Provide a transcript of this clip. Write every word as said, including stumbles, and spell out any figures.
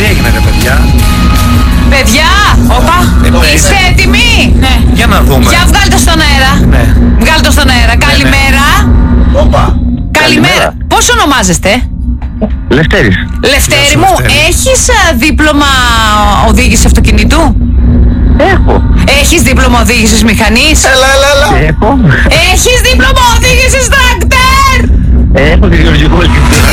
Τι έγινε ρε παιδιά? Παιδιά, όπα, Ε, είστε ναι. έτοιμοι? Ναι. Για να δούμε. Για βγάλτε το στον αέρα. Ναι. Βγάλτε το στον αέρα. Καλημέρα. Όπα. Καλημέρα. Πώς ονομάζεστε? Λευτέρης. Λευτέρη Γεια σου, μου, Λευτέρη. έχεις α, δίπλωμα οδήγηση αυτοκινήτου? Έχω. Έχεις δίπλωμα οδήγησης μηχανής? Έλα, έλα, έλα. Έχω. Έχεις δίπλωμα οδήγησης τρακτέρ? Έχω και γεωργικό.